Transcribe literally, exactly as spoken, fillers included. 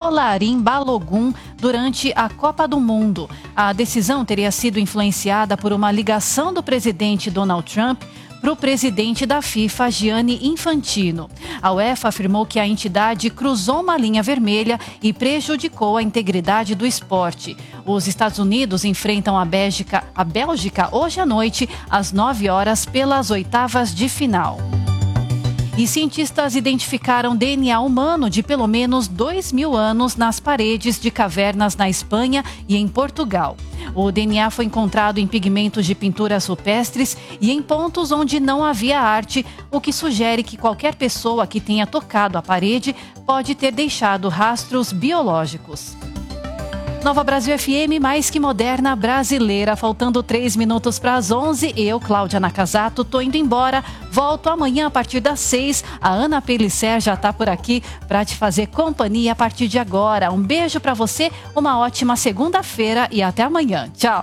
Bolarim Balogun durante a Copa do Mundo. A decisão teria sido influenciada por uma ligação do presidente Donald Trump para o presidente da FIFA, Gianni Infantino. A UEFA afirmou que a entidade cruzou uma linha vermelha e prejudicou a integridade do esporte. Os Estados Unidos enfrentam a Bélgica, a Bélgica hoje à noite, às nove horas, pelas oitavas de final. E cientistas identificaram D N A humano de pelo menos dois mil anos nas paredes de cavernas na Espanha e em Portugal. O D N A foi encontrado em pigmentos de pinturas rupestres e em pontos onde não havia arte, o que sugere que qualquer pessoa que tenha tocado a parede pode ter deixado rastros biológicos. Nova Brasil F M, mais que moderna, brasileira. Faltando três minutos para as onze, eu, Cláudia Nakazato, tô indo embora. Volto amanhã a partir das seis. A Ana Pellicer já tá por aqui para te fazer companhia a partir de agora. Um beijo para você, uma ótima segunda-feira e até amanhã. Tchau!